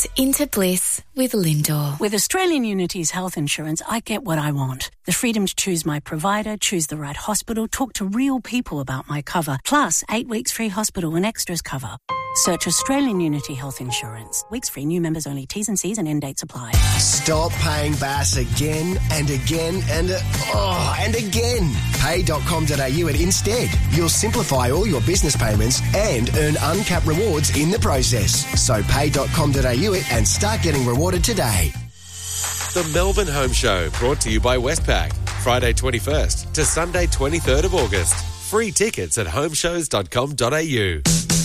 Ease into bliss with Lindor. With Australian Unity's health insurance, I get what I want. The freedom to choose my provider, choose the right hospital, talk to real people about my cover, plus 8 weeks free hospital and extras cover. Search Australian Unity Health Insurance. Weeks free, new members only. T's and C's and end dates apply. Stop paying Bass again and again and again. Pay.com.au and instead. You'll simplify all your business payments and earn uncapped rewards in the process. So pay.com.au and start getting rewarded today. The Melbourne Home Show, brought to you by Westpac. Friday 21st to Sunday 23rd of August. Free tickets at homeshows.com.au.